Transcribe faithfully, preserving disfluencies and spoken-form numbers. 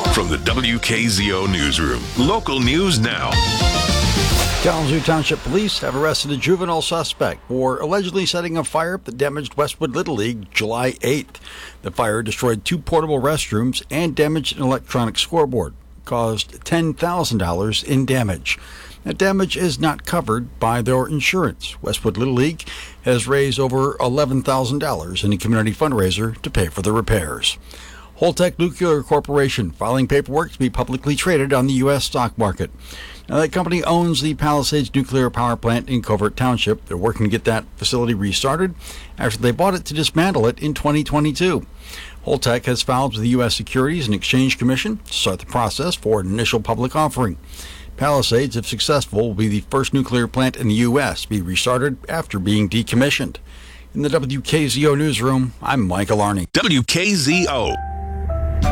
From the W K Z O Newsroom, local news now. Kalamazoo Township Police have arrested a juvenile suspect for allegedly setting a fire that damaged Westwood Little League July eighth. The fire destroyed two portable restrooms and damaged an electronic scoreboard, caused ten thousand dollars in damage. That damage is not covered by their insurance. Westwood Little League has raised over eleven thousand dollars in a community fundraiser to pay for the repairs. Holtec Nuclear Corporation filing paperwork to be publicly traded on the U S stock market. Now, that company owns the Palisades Nuclear Power Plant in Covert Township. They're working to get that facility restarted after they bought it to dismantle it in twenty twenty-two. Holtec has filed with the U S Securities and Exchange Commission to start the process for an initial public offering. Palisades, if successful, will be the first nuclear plant in the U S to be restarted after being decommissioned. In the W K Z O newsroom, I'm Michael Arney. W K Z O.